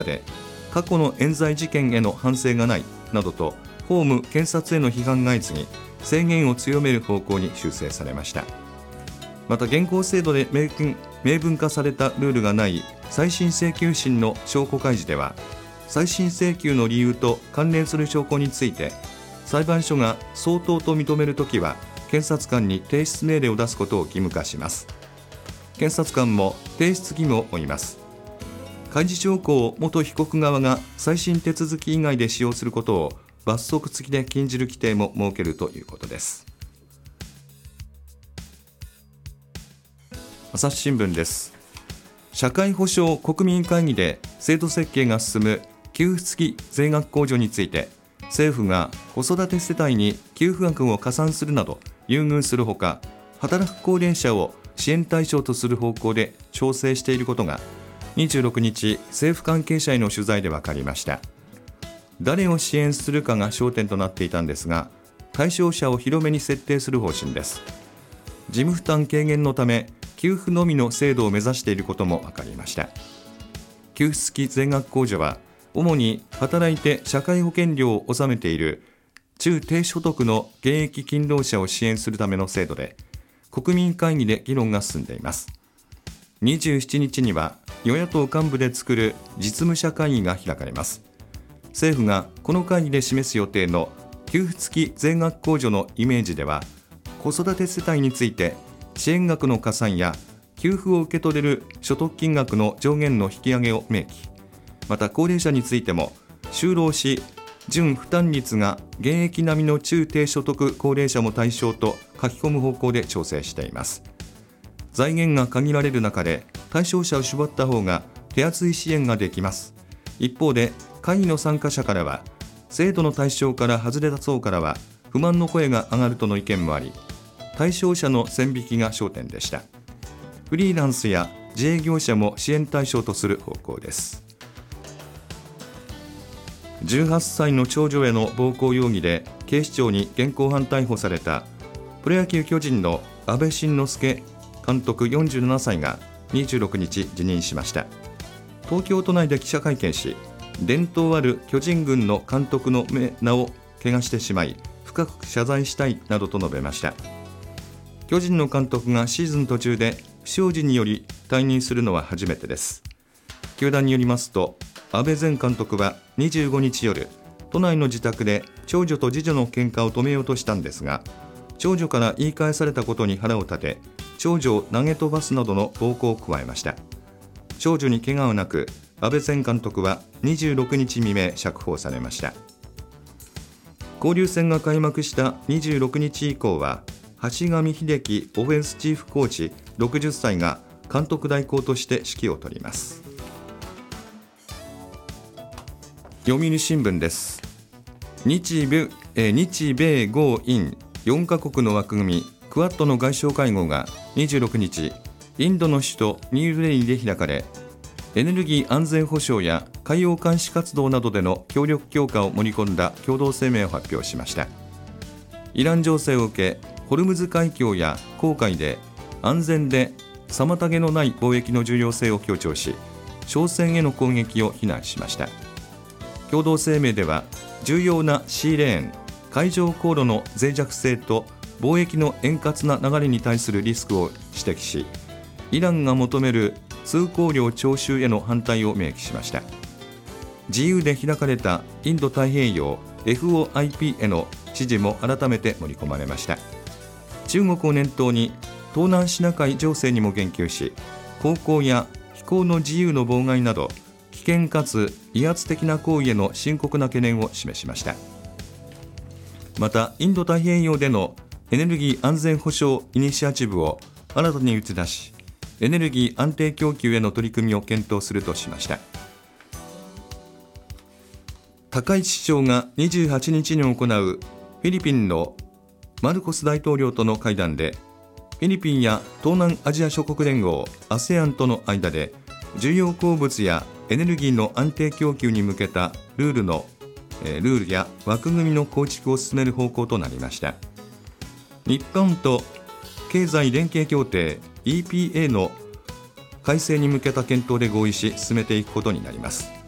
で過去の冤罪事件への反省がないなどと法務検察への批判が相次ぎ、制限を強める方向に修正されました。また現行制度で明文化されたルールがない再審請求審の証拠開示では、再審請求の理由と関連する証拠について裁判所が相当と認めるときは検察官に提出命令を出すことを義務化します。検察官も提出義務を負います。開示証拠を元被告側が再審手続き以外で使用することを罰則付きで禁じる規定も設けるということです。朝日新聞です。社会保障国民会議で制度設計が進む給付付き税額控除について、政府が子育て世帯に給付額を加算するなど優遇するほか、働く高齢者を支援対象とする方向で調整していることが26日、政府関係者への取材で分かりました。誰を支援するかが焦点となっていたんですが、対象者を広めに設定する方針です。事務負担軽減のため給付のみの制度を目指していることも分かりました。給付付き税額控除は主に働いて社会保険料を納めている中低所得の現役勤労者を支援するための制度で、国民会議で議論が進んでいます。27日には与野党幹部で作る実務者会議が開かれます。政府がこの会議で示す予定の給付付き税額控除のイメージでは、子育て世帯について支援額の加算や給付を受け取れる所得金額の上限の引き上げを明記、また高齢者についても就労し純負担率が現役並みの中低所得高齢者も対象と書き込む方向で調整しています。財源が限られる中で対象者を絞った方が手厚い支援ができます。一方で会議の参加者からは、制度の対象から外れた層からは不満の声が上がるとの意見もあり、対象者の線引きが焦点でした。フリーランスや自営業者も支援対象とする方向です。18歳の長女への暴行容疑で警視庁に現行犯逮捕されたプロ野球巨人の阿部慎之助監督47歳が26日辞任しました。東京都内で記者会見し、伝統ある巨人軍の監督の名を汚してしまい深く謝罪したいなどと述べました。巨人の監督がシーズン途中で不祥事により退任するのは初めてです。球団によりますと、阿部前監督は25日夜、都内の自宅で長女と次女の喧嘩を止めようとしたんですが、長女から言い返されたことに腹を立て、長女を投げ飛ばすなどの暴行を加えました。長女に怪我はなく、阿部前監督は26日未明釈放されました。交流戦が開幕した26日以降は、橋上秀樹オフェンスチーフコーチ60歳が監督代行として指揮を執ります。読売新聞です。日米豪印4カ国の枠組みクアッドの外相会合が26日、インドの首都ニューデリーで開かれ、エネルギー安全保障や海洋監視活動などでの協力強化を盛り込んだ共同声明を発表しました。イラン情勢を受け、ホルムズ海峡や紅海で安全で妨げのない貿易の重要性を強調し、商船への攻撃を非難しました。共同声明では、重要なシーレーン、海上航路の脆弱性と貿易の円滑な流れに対するリスクを指摘し、イランが求める通行料徴収への反対を明記しました。自由で開かれたインド太平洋 FOIP への支持も改めて盛り込まれました。中国を念頭に東南シナ海情勢にも言及し、航行や飛行の自由の妨害など危険かつ威圧的な行為への深刻な懸念を示しました。また、インド太平洋でのエネルギー安全保障イニシアチブを新たに打ち出し、エネルギー安定供給への取り組みを検討するとしました。高市市長が28日に行うフィリピンのマルコス大統領との会談で、フィリピンや東南アジア諸国連合 ASEAN との間で重要鉱物やエネルギーの安定供給に向けたルールや枠組みの構築を進める方向となりました。日本と経済連携協定 EPA の改正に向けた検討で合意し進めていくことになります。